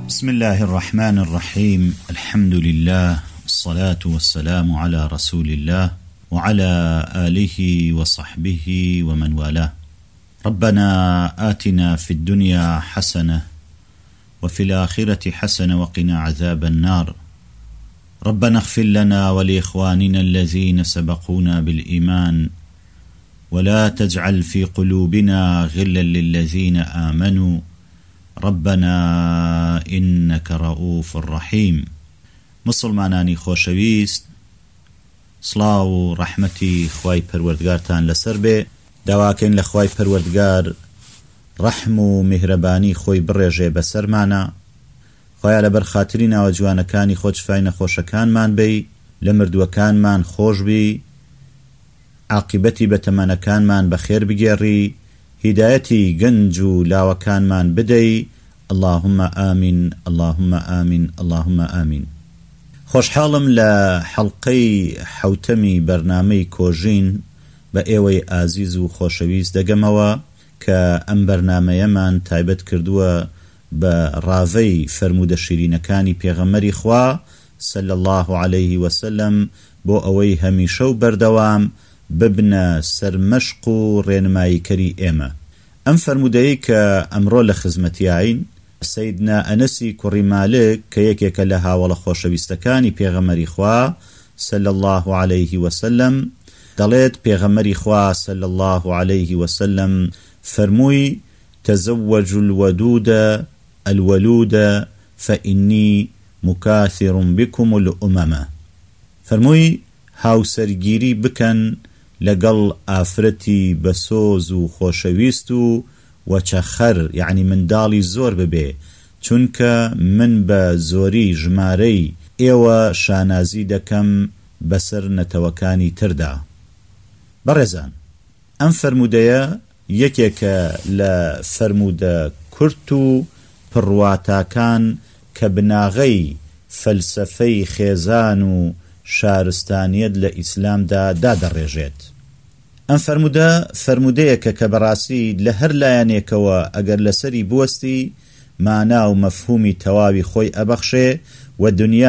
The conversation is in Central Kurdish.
بسم الله الرحمن الرحيم. الحمد لله والصلاة والسلام على رسول الله وعلى آله وصحبه ومن والاه. ربنا آتنا في الدنيا حسنة وفي الآخرة حسنة وقنا عذاب النار. ربنا اغفر لنا ولإخواننا الذين سبقونا بالإيمان ولا تجعل في قلوبنا غلا للذين آمنوا ربنا إنك رؤوف رحيم. مسلمانانی خۆشەویست، سڵاو و ڕەحمەتی خوای پەروەردگارتان لەسەر بێ. داواکەین لە خوای پەروەردگار ڕەحم و میهرەبانی خۆی بڕێژێ بەسەرمانە. خوایە لەبەر خاتری ناوە جوانەکانی خۆ شفای نەخۆشەکانمان بێی، لە مردووەکانمان خۆش بی، عاقبەتی بەتەمەنەکانمان بەخێر بگێڕی، هیدایەتی گەنج و لاوەکانمان بدەی. اللهم آمین، اللهم آمین، اللهم آمین. خۆشحاڵم لە حەڵقەی حەوتەمی بەرنامەی کۆژین بە ئێوەی ئازیز و خۆشەویست دەگەمەوە کە ئەم بەرنامەیەمان تایبەت کردووە بە ڕاوەی فەرمودە شیرینەکانی پێغەمبەری خوا صلی الله عليه وسلم بۆ ئەوەی هەمیشە و بەردەوام ببنە سەرمەشق و ڕێنماییکەری ئێمە. ئەم فەرمودەیە کە ئەمڕۆ لە خزمەتیاین سەیدنا ئەنەسی کوڕی مالک کە یەکێکە لە هاوڵە خۆشەویستەکانی پێغەمبەری خوا صلی الله عليه وسلم دەڵێت پێغەمبەری خوا صلی الله عليه وسلم فەرمووی تزوجوا الودود الولود فإني مكاثر بكم الأمم. فەرمووی هاوسەرگیری بکەن لەگەڵ ئافرەتی بەسۆز و خۆشەویست و وەچەخەر، یعنی منداڵی زۆر ببێ، چونکە من بە زۆری ژمارەی ئێوە شانازی دەکەم بەسەر نەتەوەکانی تردا. بەڕێزان، ئەم فەرمودەیە یەکێکە لە فەرمودە کورت و پڕواتاکان کە بناغەی فەلسەفەی خێزان و شارستانیەت لە ئیسلامدا دادەڕێژێت. ئەم فەرمودەیەکە کە بەڕاستی لە هەر لایەنێکەوە ئەگەر لەسەری بوەستی مانا و مەفهومی تەواوی خۆی ئەبەخشێ و دنیا